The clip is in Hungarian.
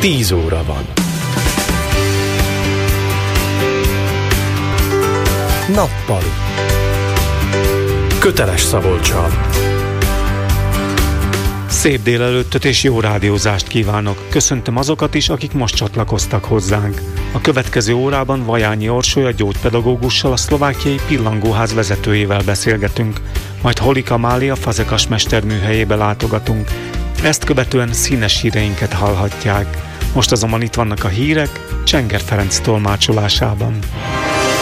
10 óra van. Nappali. Köteles Szabolccsal. Szép délelőttöt és jó rádiózást kívánok. Köszöntöm azokat is, akik most csatlakoztak hozzánk. A következő órában Vajányi Orsolya gyógypedagógussal, a szlovákiai pillangóház vezetőjével beszélgetünk, majd Holik Amália fazekas mesterműhelyébe látogatunk. Ezt követően színes híreinket hallhatják. Most azonban itt vannak a hírek Csenger Ferenc tolmácsolásában.